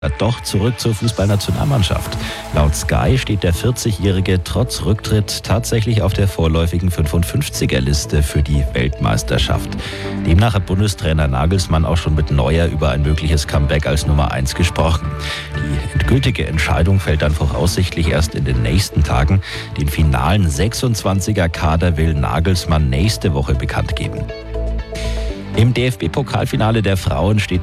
Doch zurück zur Fußballnationalmannschaft. Laut Sky steht der 40-Jährige trotz Rücktritt tatsächlich auf der vorläufigen 55er-Liste für die Weltmeisterschaft. Demnach hat Bundestrainer Nagelsmann auch schon mit Neuer über ein mögliches Comeback als Nummer 1 gesprochen. Die endgültige Entscheidung fällt dann voraussichtlich erst in den nächsten Tagen. Den finalen 26er-Kader will Nagelsmann nächste Woche bekannt geben. Im DFB-Pokalfinale der Frauen steht